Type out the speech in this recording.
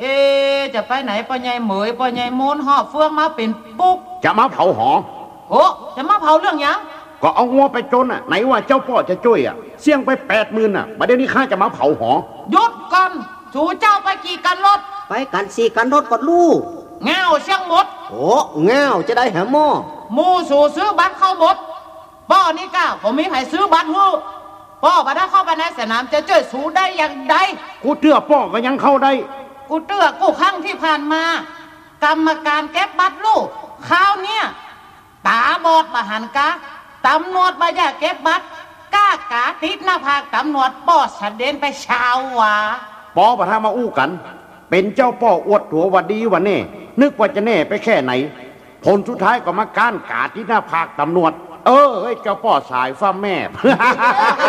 จะไปไหนพ่อใหญ่เหมยพ่อใหญ่โมนหอบเฟืองมาเป็นปุ๊กจะมาเผาหอโอ้จะมาเผาเรื่องยังก็เอางัวไปจนอ่ะไหนว่าเจ้าพ่อจะช่วยอ่ะเสี่ยงไป80,000อ่ะบัดเดี๋ยวนี้ข้าจะมาเผาหอหยุดก่อนสู่เจ้าไปกี่กันรถไปกันสี่กันรถก่อนลูกเงาเสียงหมดโอ้เงาจะได้แหมหม้อมูสู่ซื้อบัตรเข้าหมดป้อนี่ก้าผมมีใครซื้อบัตรหูป้อบัตรเข้าไปในสนามจะช่วยสู่ได้อย่างใดกูเตื้อป้อก็ยังเข้าได้กูเตื้อกูครั้งที่ผ่านมากรรมการเก็บบัตรลูกคราวเนี้ยตาบอดมาหันกะตำรวจมาแยกเก็บบัตรก้ากาติดหน้าผากตำรวจป้อเสด็จไปชาววาป้อประทามาอู้กันเป็นเจ้าป้ออวดหัววันดีวันนี้นึกว่าจะแน่ไปแค่ไหนผลสุดท้ายก็มาก้านกาที่หน้าผากตำรวจเฮ้ยเจ้าป้อสายฟ้าแม่